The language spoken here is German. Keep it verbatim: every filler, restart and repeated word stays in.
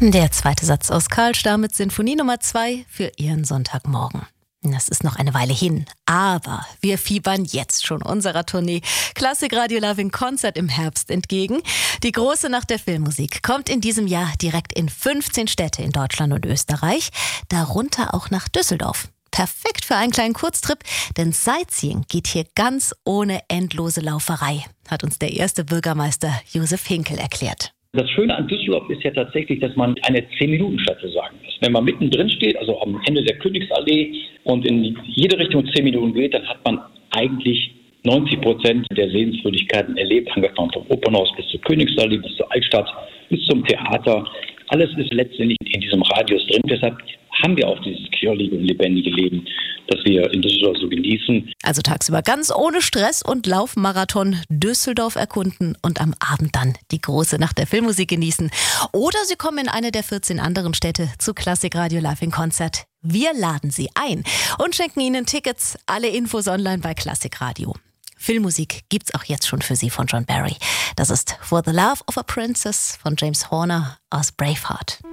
Der zweite Satz aus Karl Stamets Sinfonie Nummer zwei für Ihren Sonntagmorgen. Das ist noch eine Weile hin, aber wir fiebern jetzt schon unserer Tournee Klassik Radio Live in Konzert im Herbst entgegen. Die große Nacht der Filmmusik kommt in diesem Jahr direkt in fünfzehn Städte in Deutschland und Österreich, darunter auch nach Düsseldorf. Perfekt für einen kleinen Kurztrip, denn Sightseeing geht hier ganz ohne endlose Lauferei, hat uns der erste Bürgermeister Josef Hinkel erklärt. Das Schöne an Düsseldorf ist ja tatsächlich, dass man eine zehn-Minuten-Stadt so sagen muss. Wenn man mittendrin steht, also am Ende der Königsallee und in jede Richtung zehn Minuten geht, dann hat man eigentlich neunzig Prozent der Sehenswürdigkeiten erlebt, angefangen vom Opernhaus bis zur Königsallee, bis zur Altstadt, bis zum Theater. Alles ist letztendlich in diesem Radius drin. Deshalb haben wir auch dieses quirlige und lebendige Leben, das wir in Düsseldorf so genießen. Also tagsüber ganz ohne Stress und Laufmarathon Düsseldorf erkunden und am Abend dann die große Nacht der Filmmusik genießen. Oder Sie kommen in eine der vierzehn anderen Städte zu Klassik Radio Live in Konzert. Wir laden Sie ein und schenken Ihnen Tickets. Alle Infos online bei Klassik Radio. Filmmusik gibt's auch jetzt schon für Sie von John Barry. Das ist For the Love of a Princess von James Horner aus Braveheart.